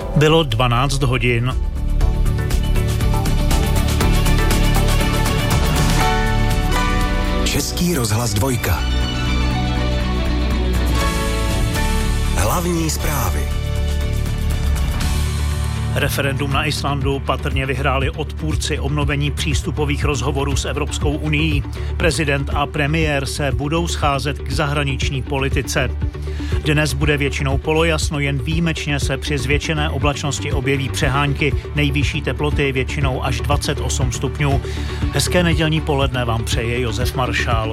Bylo 12 hodin. Český rozhlas 2. Hlavní zprávy. Referendum na Islandu patrně vyhráli odpůrci obnovení přístupových rozhovorů s Evropskou unií. Prezident a premiér se budou scházet k zahraniční politice. Dnes bude většinou polojasno, jen výjimečně se při zvětšené oblačnosti objeví přehánky. Nejvyšší teploty většinou až 28 stupňů. Hezké nedělní poledne vám přeje Josef Maršál.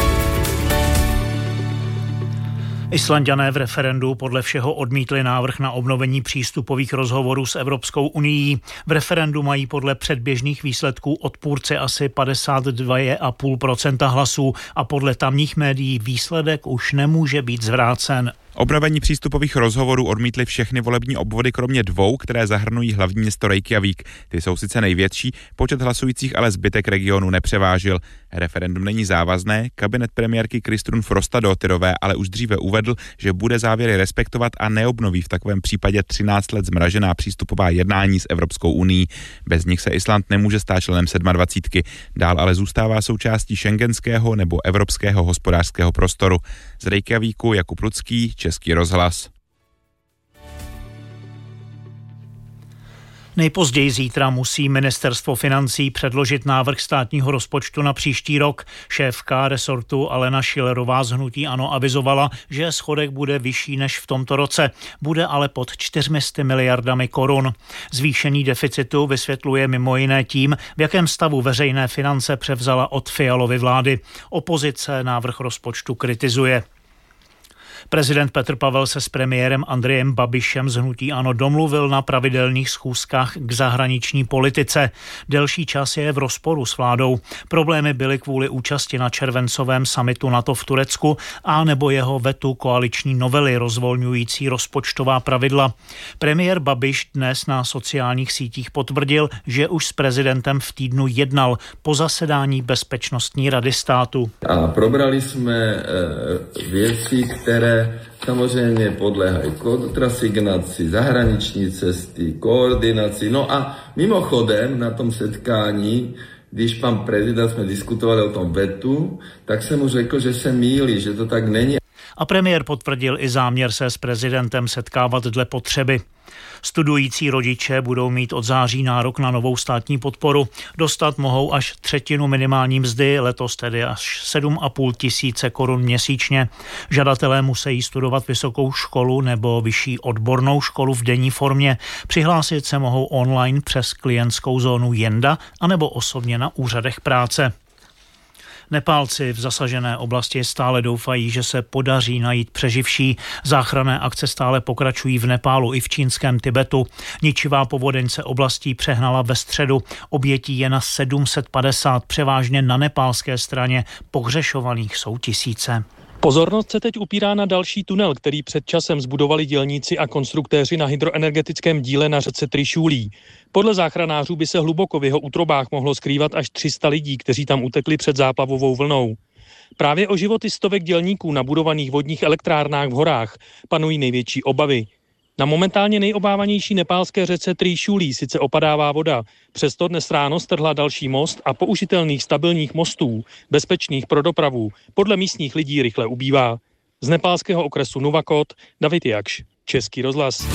Islanďané v referendu podle všeho odmítli návrh na obnovení přístupových rozhovorů s Evropskou unií. V referendu mají podle předběžných výsledků odpůrci asi 52,5% hlasů a podle tamních médií výsledek už nemůže být zvrácen. Obnovení přístupových rozhovorů odmítly všechny volební obvody kromě 2, které zahrnují hlavní město Reykjavík. Ty jsou sice největší, počet hlasujících ale zbytek regionu nepřevážil. Referendum není závazné, kabinet premiérky Kristrún Frostadóttirové ale už dříve uvedl, že bude závěry respektovat a neobnoví v takovém případě 13 let zmražená přístupová jednání s Evropskou unií. Bez nich se Island nemůže stát členem 27. Dál ale zůstává součástí schengenského nebo evropského hospodářského prostoru. Z Reykjavíku Jakub Lucký, Český rozhlas. Nejpozději zítra musí ministerstvo financí předložit návrh státního rozpočtu na příští rok. Šéfka resortu Alena Schillerová z hnutí ANO avizovala, že schodek bude vyšší než v tomto roce. Bude ale pod 400 miliardami korun. Zvýšení deficitu vysvětluje mimo jiné tím, v jakém stavu veřejné finance převzala od Fialovy vlády. Opozice návrh rozpočtu kritizuje. Prezident Petr Pavel se s premiérem Andrejem Babišem z hnutí ANO domluvil na pravidelných schůzkách k zahraniční politice. Delší čas je v rozporu s vládou. Problémy byly kvůli účasti na červencovém summitu NATO v Turecku a nebo jeho vetu koaliční novely rozvolňující rozpočtová pravidla. Premiér Babiš dnes na sociálních sítích potvrdil, že už s prezidentem v týdnu jednal po zasedání Bezpečnostní rady státu. A probrali jsme věci, které samozřejmě podléhají kontrasignaci, zahraniční cesty, koordinaci. No a mimochodem na tom setkání, když pan prezident jsme diskutovali o tom vetu, tak jsem mu řekl, že se mýlí, že to tak není. A premiér potvrdil i záměr se s prezidentem setkávat dle potřeby. Studující rodiče budou mít od září nárok na novou státní podporu. Dostat mohou až třetinu minimální mzdy, letos tedy až 7,5 tisíce korun měsíčně. Žadatelé musí studovat vysokou školu nebo vyšší odbornou školu v denní formě. Přihlásit se mohou online přes klientskou zónu Jenda anebo osobně na úřadech práce. Nepálci v zasažené oblasti stále doufají, že se podaří najít přeživší. Záchranné akce stále pokračují v Nepálu i v čínském Tibetu. Ničivá povodeň se oblastí přehnala ve středu. Obětí je na 750, převážně na nepálské straně. Pohřešovaných jsou tisíce. Pozornost se teď upírá na další tunel, který před časem zbudovali dělníci a konstruktéři na hydroenergetickém díle na řece Trišúlí. Podle záchranářů by se hluboko v jeho útrobách mohlo skrývat až 300 lidí, kteří tam utekli před záplavovou vlnou. Právě o životy stovek dělníků na budovaných vodních elektrárnách v horách panují největší obavy. Na momentálně nejobávanější nepálské řece Trišúlí sice opadává voda, přesto dnes ráno strhla další most a použitelných stabilních mostů, bezpečných pro dopravu, podle místních lidí rychle ubývá. Z nepálského okresu Nuvakot, David Jakš, Český rozhlas.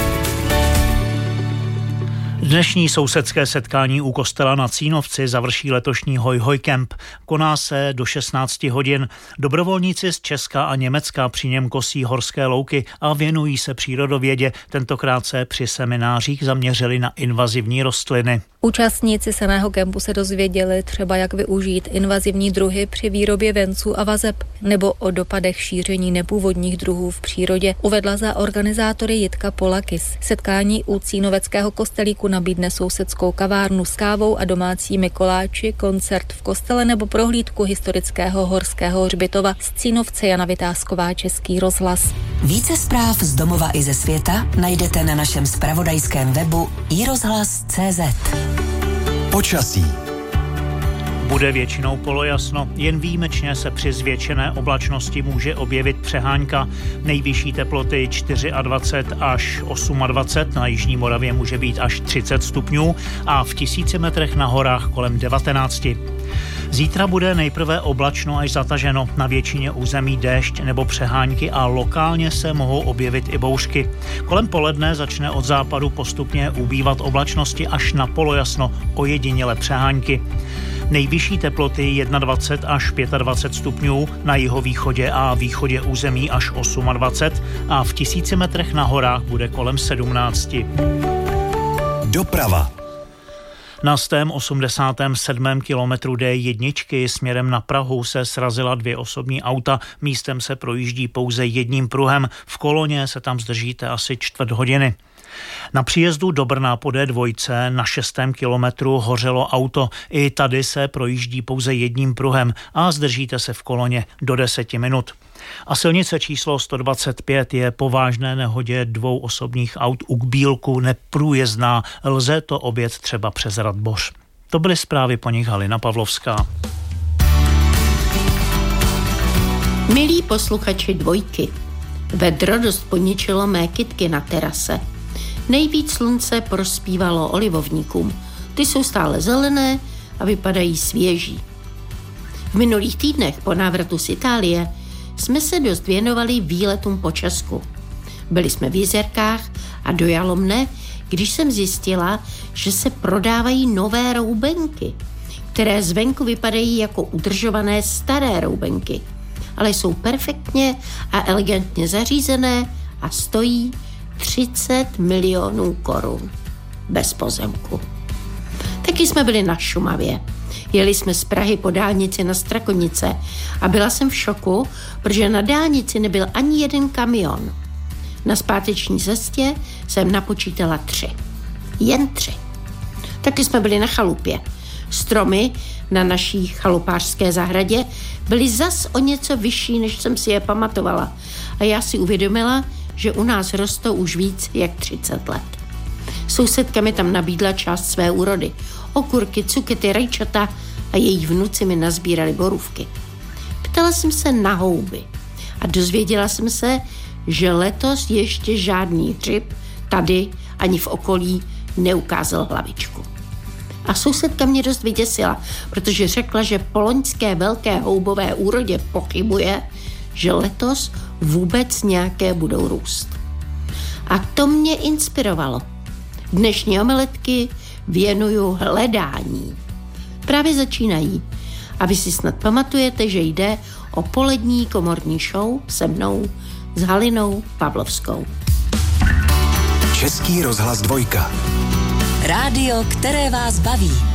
Dnešní sousedské setkání u kostela na Cínovci završí letošní Hoj Hoj Camp. Koná se do 16 hodin. Dobrovolníci z Česka a Německa při něm kosí horské louky a věnují se přírodovědě. Tentokrát se při seminářích zaměřili na invazivní rostliny. Účastníci seného kempu se dozvěděli třeba, jak využít invazivní druhy při výrobě venců a vazeb, nebo o dopadech šíření nepůvodních druhů v přírodě, uvedla za organizátory Jitka Polakis. Setkání u Cínoveckého kostelíku nabídne sousedskou kavárnu s kávou a domácími koláči, koncert v kostele nebo prohlídku historického horského hřbitova z Cínovce. Jana Vytázková, Český rozhlas. Více zpráv z domova i ze světa najdete na našem zpravodajském webu iRozhlas.cz. Počasí. Bude většinou polojasno, jen výjimečně se při zvětšené oblačnosti může objevit přehánka. Nejvyšší teploty 24 až 28, na jižní Moravě může být až 30 stupňů a v 1000 metrech na horách kolem 19. Zítra bude nejprve oblačno až zataženo, na většině území déšť nebo přehánky a lokálně se mohou objevit i bouřky. Kolem poledne začne od západu postupně ubývat oblačnosti až na polojasno, ojediněle přehánky. Nejvyšší teploty 21 až 25 stupňů, na jihovýchodě a východě území až 28 a v 1000 metrech na horách bude kolem 17. Doprava. Na 187. kilometru D1 směrem na Prahu se srazila 2 osobní auta, místem se projíždí pouze jedním pruhem, v koloně se tam zdržíte asi 4 hodiny. Na příjezdu do Brna po D2 na 6. kilometru hořelo auto, i tady se projíždí pouze jedním pruhem a zdržíte se v koloně do 10 minut. A silnice číslo 125 je po vážné nehodě 2 osobních aut u Kbílku neprůjezdná, lze to objet třeba přes Radboř. To byly zprávy, po nich Halina Pavlovská. Milí posluchači Dvojky, vedro dost poničilo mé kytky na terase. Nejvíc slunce prospívalo olivovníkům. Ty jsou stále zelené a vypadají svěží. V minulých týdnech po návratu z Itálie jsme se dost věnovali výletům po Česku. Byli jsme v Jizerkách a dojalo mne, když jsem zjistila, že se prodávají nové roubenky, které zvenku vypadají jako udržované staré roubenky, ale jsou perfektně a elegantně zařízené a stojí 30 milionů korun. Bez pozemku. Taky jsme byli na Šumavě. Jeli jsme z Prahy po dálnici na Strakonice a byla jsem v šoku, protože na dálnici nebyl ani jeden kamion. Na zpáteční cestě jsem napočítala 3. Jen 3. Taky jsme byli na chalupě. Stromy na naší chalupářské zahradě byly zas o něco vyšší, než jsem si je pamatovala. A já si uvědomila, že u nás rostou už víc jak 30 let. Sousedka mi tam nabídla část své úrody. Okurky, cukety, rajčata a její vnuci mi nazbírali borůvky. Ptala jsem se na houby a dozvěděla jsem se, že letos ještě žádný hřib tady ani v okolí neukázal hlavičku. A sousedka mě dost vyděsila, protože řekla, že po loňské velké houbové úrodě pochybuje, že letos vůbec nějaké budou růst. A to mě inspirovalo. Dnešní omeletky věnuju hledání. Právě začínají. A vy si snad pamatujete, že jde o polední komorní show se mnou, s Halinou Pavlovskou. Český rozhlas 2. Rádio, které vás baví.